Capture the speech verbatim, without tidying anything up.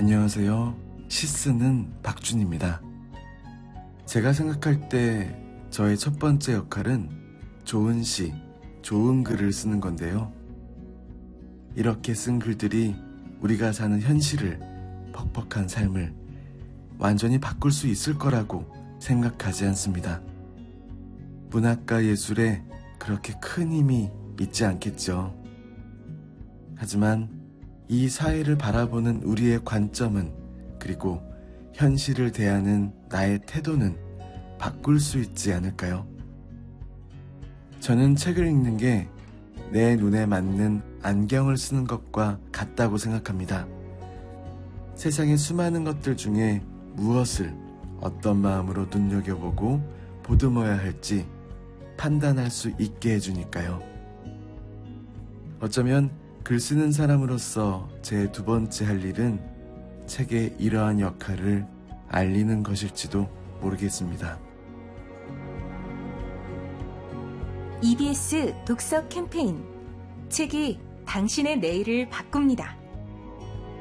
안녕하세요. 시 쓰는 박준입니다. 제가 생각할 때 저의 첫 번째 역할은 좋은 시, 좋은 글을 쓰는 건데요. 이렇게 쓴 글들이 우리가 사는 현실을, 퍽퍽한 삶을 완전히 바꿀 수 있을 거라고 생각하지 않습니다. 문학과 예술에 그렇게 큰 힘이 있지 않겠죠. 하지만 이 사회를 바라보는 우리의 관점은, 그리고 현실을 대하는 나의 태도는 바꿀 수 있지 않을까요? 저는 책을 읽는 게 내 눈에 맞는 안경을 쓰는 것과 같다고 생각합니다. 세상의 수많은 것들 중에 무엇을 어떤 마음으로 눈여겨보고 보듬어야 할지 판단할 수 있게 해주니까요. 어쩌면 글 쓰는 사람으로서 제 두 번째 할 일은 책의 이러한 역할을 알리는 것일지도 모르겠습니다. 이비에스 독서 캠페인 책이 당신의 내일을 바꿉니다.